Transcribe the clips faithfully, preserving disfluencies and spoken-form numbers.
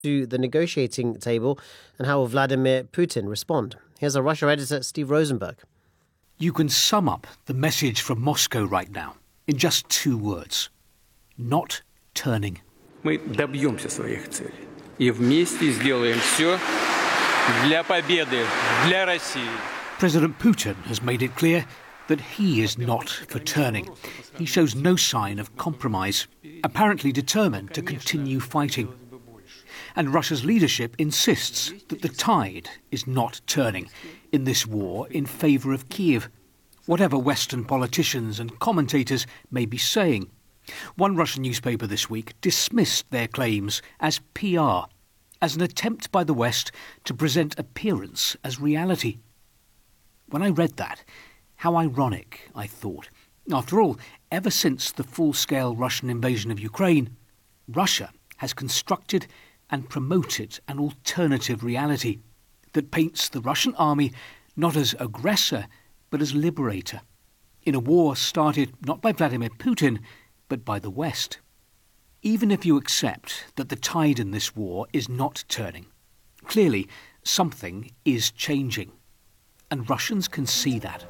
to the negotiating table, and how will Vladimir Putin respond? Here's our Russia editor, Steve Rosenberg. You can sum up the message from Moscow right now in just two words. Not turning. Мы добьемся своих целей и вместе сделаем все для победы, для России. President Putin has made it clear that he is not for turning. He shows no sign of compromise, apparently determined to continue fighting. And Russia's leadership insists that the tide is not turning in this war in favour of Kiev, whatever Western politicians and commentators may be saying. One Russian newspaper this week dismissed their claims as P R, as an attempt by the West to present appearance as reality. When I read that, how ironic, I thought. After all, ever since the full-scale Russian invasion of Ukraine, Russia has constructed and promoted an alternative reality that paints the Russian army not as aggressor, but as liberator, in a war started not by Vladimir Putin, but by the West. Even if you accept that the tide in this war is not turning, clearly something is changing, and Russians can see that.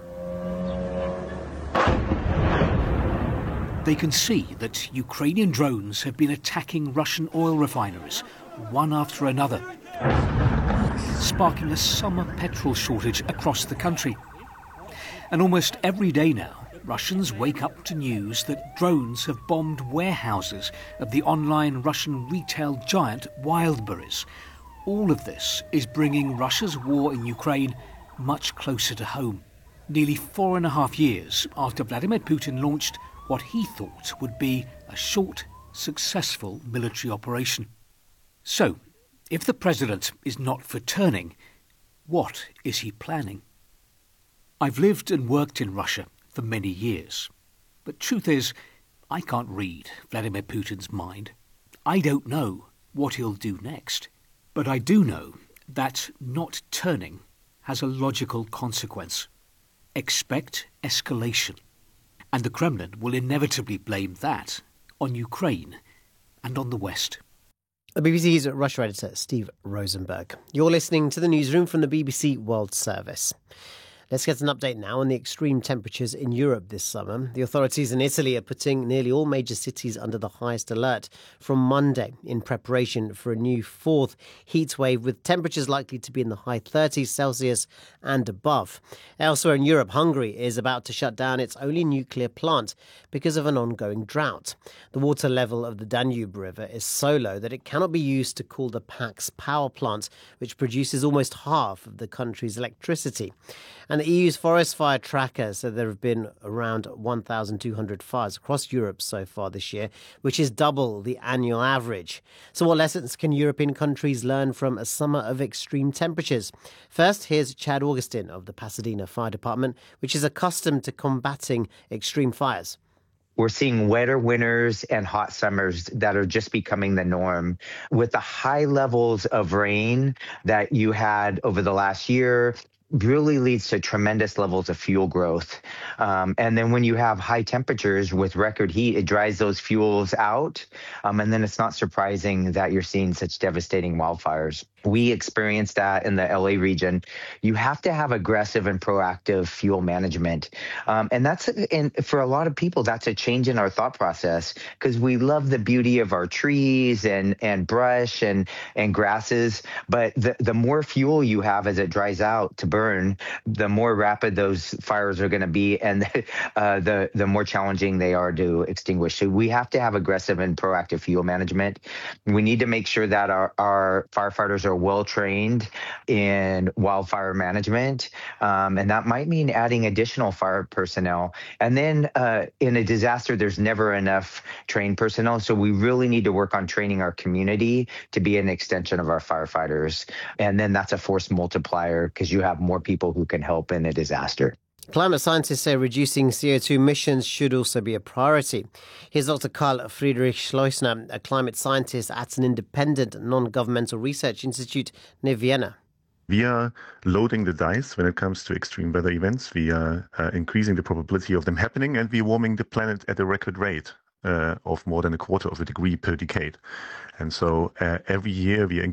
They can see that Ukrainian drones have been attacking Russian oil refineries, one after another, sparking a summer petrol shortage across the country. And almost every day now, Russians wake up to news that drones have bombed warehouses of the online Russian retail giant Wildberries. All of this is bringing Russia's war in Ukraine much closer to home. Nearly four and a half years after Vladimir Putin launched what he thought would be a short, successful military operation. So, if the president is not for turning, what is he planning? I've lived and worked in Russia for many years. But truth is, I can't read Vladimir Putin's mind. I don't know what he'll do next. But I do know that not turning has a logical consequence. Expect escalation. And the Kremlin will inevitably blame that on Ukraine and on the West. The B B C's Russia editor, Steve Rosenberg. You're listening to the newsroom from the B B C World Service. Let's get an update now on the extreme temperatures in Europe this summer. The authorities in Italy are putting nearly all major cities under the highest alert from Monday in preparation for a new fourth heat wave, with temperatures likely to be in the high thirties Celsius and above. Elsewhere in Europe, Hungary is about to shut down its only nuclear plant because of an ongoing drought. The water level of the Danube River is so low that it cannot be used to cool the Pax power plant, which produces almost half of the country's electricity. And the E U's forest fire tracker said there have been around one thousand two hundred fires across Europe so far this year, which is double the annual average. So what lessons can European countries learn from a summer of extreme temperatures? First, here's Chad Augustin of the Pasadena Fire Department, which is accustomed to combating extreme fires. We're seeing wetter winters and hot summers that are just becoming the norm. With the high levels of rain that you had over the last year, really leads to tremendous levels of fuel growth. Um, and then when you have high temperatures with record heat, it dries those fuels out. Um, and then it's not surprising that you're seeing such devastating wildfires. We experienced that in the L A region. You have to have aggressive and proactive fuel management. Um, and that's, and for a lot of people, that's a change in our thought process, because we love the beauty of our trees and, and brush and, and grasses. But the, the more fuel you have as it dries out to burn, the more rapid those fires are going to be, and uh, the, the more challenging they are to extinguish. So we have to have aggressive and proactive fuel management. We need to make sure that our, our firefighters are well trained in wildfire management, um, and that might mean adding additional fire personnel. And then uh, in a disaster, there's never enough trained personnel, so we really need to work on training our community to be an extension of our firefighters. And then that's a force multiplier, because you have more people who can help in a disaster. Climate scientists say reducing C O two emissions should also be a priority. Here's Doctor Karl Friedrich Schleusner, a climate scientist at an independent non-governmental research institute near Vienna. We are loading the dice when it comes to extreme weather events. We are uh, increasing the probability of them happening, and we're warming the planet at a record rate. uh, of more than a quarter of a degree per decade. And so uh, every year we are